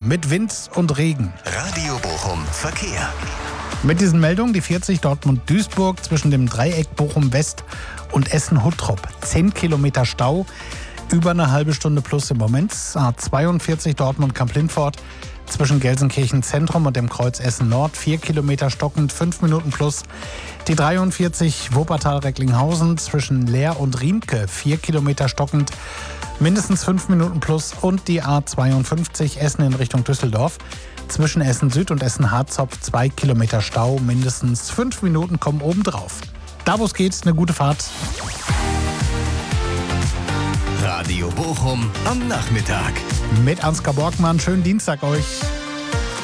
mit Wind und Regen. Radio Bochum Verkehr. Mit diesen Meldungen die 40 Dortmund-Duisburg zwischen dem Dreieck Bochum-West und Essen-Huttrop. 10 Kilometer Stau, über eine halbe Stunde plus im Moment. A42 Dortmund-Kamp-Lindfort zwischen Gelsenkirchen Zentrum und dem Kreuz Essen-Nord. 4 Kilometer stockend, 5 Minuten plus. Die 43 Wuppertal-Recklinghausen zwischen Leer und Riemke. 4 Kilometer stockend, mindestens 5 Minuten plus. Und die A52 Essen in Richtung Düsseldorf. Zwischen Essen Süd und Essen Harzopf 2 Kilometer Stau, mindestens 5 Minuten kommen obendrauf. Da wo es geht, eine gute Fahrt. Radio Bochum am Nachmittag. Mit Ansgar Borgmann, schönen Dienstag euch.